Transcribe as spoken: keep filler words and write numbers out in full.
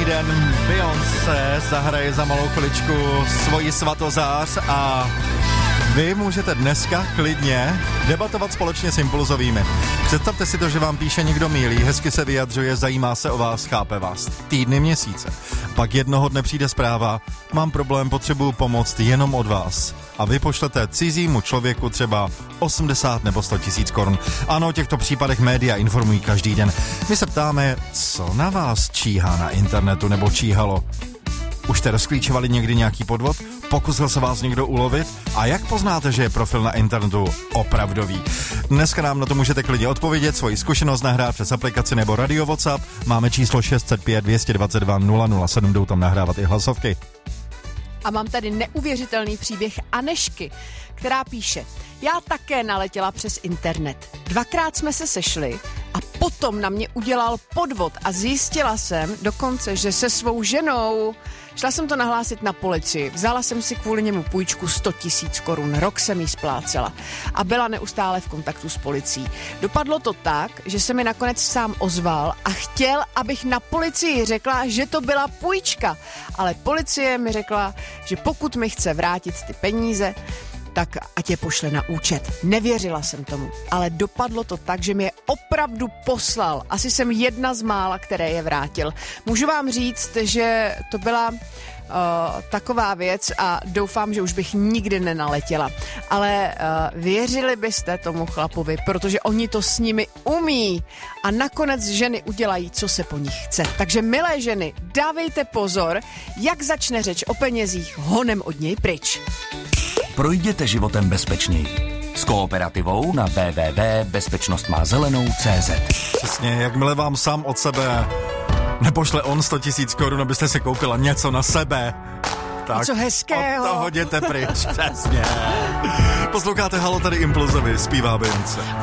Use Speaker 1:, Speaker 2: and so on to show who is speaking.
Speaker 1: dnešní den Beyoncé zahraje za malou chviličku svoji svatozář a vy můžete dneska klidně debatovat společně s Impulzovými. Představte si to, že vám píše někdo milý, hezky se vyjadřuje, zajímá se o vás, chápe vás. Týdny, měsíce. Pak jednoho dne přijde zpráva, mám problém, potřebuju pomoct jenom od vás. A vy pošlete cizímu člověku třeba osmdesát nebo sto tisíc korun. Ano, o těchto případech média informují každý den. My se ptáme, co na vás číhá na internetu nebo číhalo. Už jste rozklíčovali někdy nějaký podvod? Pokusil se vás někdo ulovit? A jak poznáte, že je profil na internetu opravdový? Dneska nám na to můžete klidně odpovědět, svoji zkušenost nahrát přes aplikaci nebo radio WhatsApp. Máme číslo šest set pět dvě dvacet dva nula nula sedm, jdou tam nahrávat i hlasovky.
Speaker 2: A mám tady neuvěřitelný příběh Anešky, která píše: já také naletěla přes internet. Dvakrát jsme se sešli a potom na mě udělal podvod a zjistila jsem dokonce, že se svou ženou... Šla jsem to nahlásit na policii, vzala jsem si kvůli němu půjčku sto tisíc korun, rok jsem jí splácela a byla neustále v kontaktu s policií. Dopadlo to tak, že se mi nakonec sám ozval a chtěl, abych na policii řekla, že to byla půjčka, ale policie mi řekla, že pokud mi chce vrátit ty peníze, tak ať je pošle na účet. Nevěřila jsem tomu, ale dopadlo to tak, že mi je opravdu poslal. Asi jsem jedna z mála, které je vrátil. Můžu vám říct, že to byla uh, taková věc a doufám, že už bych nikdy nenaletěla. Ale uh, věřili byste tomu chlapovi, protože oni to s nimi umí a nakonec ženy udělají, co se po nich chce. Takže milé ženy, dávejte pozor, jak začne řeč o penězích, honem od něj pryč.
Speaker 3: Projděte životem bezpečněji. S Kooperativou na w w w tečka bezpečnost má zelenou tečka cé zet.
Speaker 1: Přesně, jakmile vám sám od sebe nepošle on sto tisíc korun, abyste si koupila něco na sebe, tak
Speaker 2: něco hezkého.
Speaker 1: Od toho jděte pryč. Přesně. Posloucháte Halo, tady Impulzovi, zpívá Beyoncé.